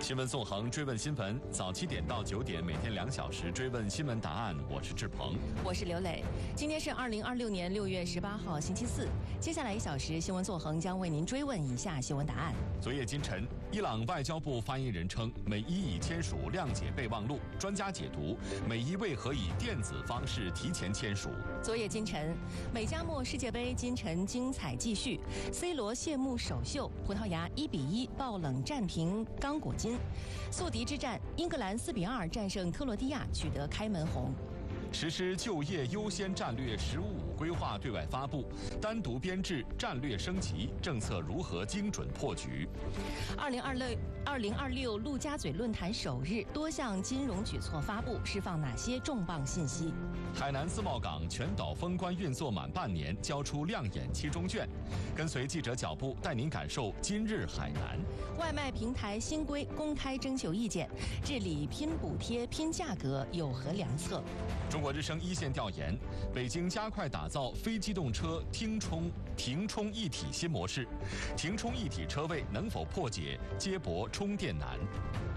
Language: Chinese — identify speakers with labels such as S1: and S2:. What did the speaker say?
S1: 新闻纵横，追问新闻，早7点到9点，每天2小时追问新闻答案。我是志鹏，
S2: 我是刘磊。今天是2026年6月18号，星期四。接下来1小时，新闻纵横将为您追问以下新闻答案。
S1: 昨夜今晨，伊朗外交部发言人称，美伊已签署谅解备忘录。专家解读，美伊为何以电子方式提前签署？
S2: 昨夜今晨，美加墨世界杯今晨精彩继续 ，C 罗谢幕首秀，葡萄牙1-1爆冷战平刚果金。宿敌之战，英格兰4-2战胜克罗地亚，取得开门红。
S1: 实施就业优先战略“十五五”规划对外发布，单独编制战略升级政策如何精准破局
S2: ？2026陆家嘴论坛首日，多项金融举措发布，释放哪些重磅信息？
S1: 海南自贸港全岛封关运作满半年，交出亮眼期中卷。跟随记者脚步，带您感受今日海南。
S2: 外卖平台新规公开征求意见，治理拼补贴、拼价格有何良策？
S1: 中国之声一线调研，北京加快打造非机动车停充一体新模式，停充一体车位能否破解接驳充电难？